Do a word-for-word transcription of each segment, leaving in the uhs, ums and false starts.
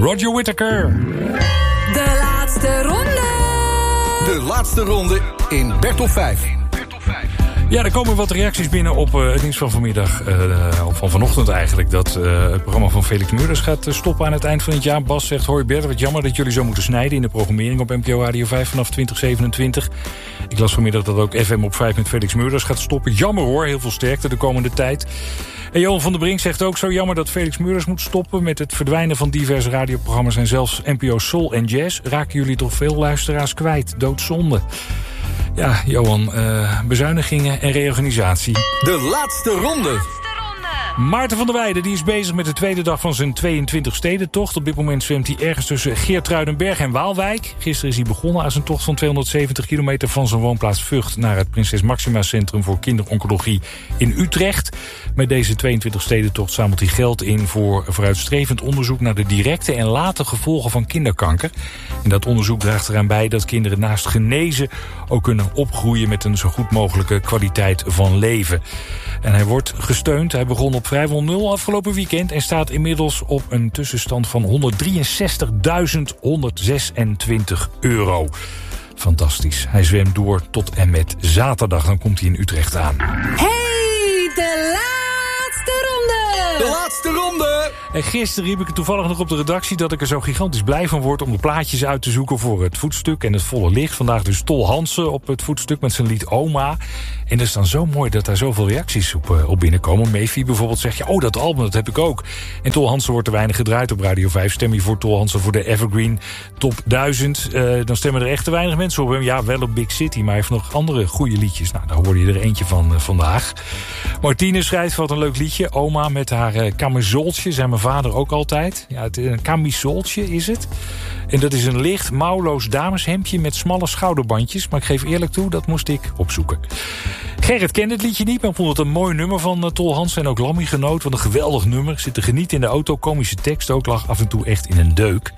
Roger Whittaker. De laatste ronde. De laatste ronde in Bertolf vijf. Ja, er komen wat reacties binnen op uh, het nieuws van vanmiddag. Uh, van vanochtend eigenlijk. Dat uh, het programma van Felix Meurders gaat uh, stoppen aan het eind van het jaar. Bas zegt, hoi Bert, wat jammer dat jullie zo moeten snijden in de programmering op N P O Radio vijf vanaf twintig zevenentwintig. Ik las vanmiddag dat ook F M op vijf met Felix Meurders gaat stoppen. Jammer hoor, heel veel sterkte de komende tijd. En Johan van der Brink zegt ook zo jammer dat Felix Meurders moet stoppen met het verdwijnen van diverse radioprogramma's en zelfs N P O Soul en Jazz. Raken jullie toch veel luisteraars kwijt? Doodzonde. Ja, Johan, uh, bezuinigingen en reorganisatie. De laatste ronde. Maarten van der Weijden die is bezig met de tweede dag van zijn tweeëntwintig stedentocht. Op dit moment zwemt hij ergens tussen Geertruidenberg en Waalwijk. Gisteren is hij begonnen aan zijn tocht van tweehonderdzeventig kilometer... van zijn woonplaats Vught naar het Prinses Maxima Centrum voor Kinderoncologie in Utrecht. Met deze tweeëntwintig stedentocht zamelt hij geld in voor vooruitstrevend onderzoek naar de directe en late gevolgen van kinderkanker. En dat onderzoek draagt eraan bij dat kinderen naast genezen ook kunnen opgroeien met een zo goed mogelijke kwaliteit van leven. En hij wordt gesteund. Hij begon op vrijwel nul afgelopen weekend en staat inmiddels op een tussenstand van honderddrieënzestigduizend honderdzesentwintig euro. Fantastisch. Hij zwemt door tot en met zaterdag. Dan komt hij in Utrecht aan. Hey, de laatste ronde! De laatste ronde! En gisteren riep ik er toevallig nog op de redactie dat ik er zo gigantisch blij van word om de plaatjes uit te zoeken voor het voetstuk en het volle licht. Vandaag dus Tol Hansen op het voetstuk met zijn lied Oma. En dat is dan zo mooi dat daar zoveel reacties op, uh, op binnenkomen. Meefie bijvoorbeeld zegt, ja, oh, dat album, dat heb ik ook. En Tol Hansen wordt te weinig gedraaid op Radio vijf. Stem je voor Tol Hansen voor de Evergreen Top duizend. Uh, dan stemmen er echt te weinig mensen op hem. Ja, wel op Big City, maar hij heeft nog andere goede liedjes. Nou, daar hoorde je er eentje van uh, vandaag. Martine schrijft, wat een leuk liedje. Oma met haar uh, camisoltje, zei mijn vader ook altijd. Ja, het, een camisoltje is het. En dat is een licht, mouwloos dameshemdje met smalle schouderbandjes. Maar ik geef eerlijk toe, dat moest ik opzoeken. Gerrit kende het liedje niet, maar vond het een mooi nummer van uh, Tol Hansen. En ook Lammy genoot, wat een geweldig nummer. Zit te genieten in de auto, komische tekst ook, lag af en toe echt in een deuk.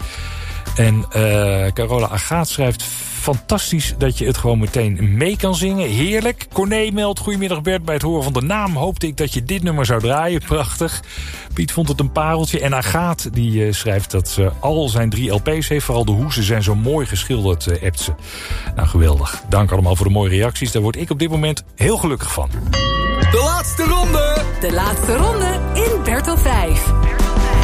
En uh, Carola Agaat schrijft, fantastisch dat je het gewoon meteen mee kan zingen. Heerlijk. Corné meldt, goedemiddag Bert, bij het horen van de naam hoopte ik dat je dit nummer zou draaien. Prachtig. Piet vond het een pareltje. En Agaat die uh, schrijft dat ze al zijn drie L P's heeft. Vooral de hoezen zijn zo mooi geschilderd, uh, appt ze. Nou, geweldig. Dank allemaal voor de mooie reacties. Daar word ik op dit moment heel gelukkig van. De laatste ronde! De laatste ronde in Bertolf vijf.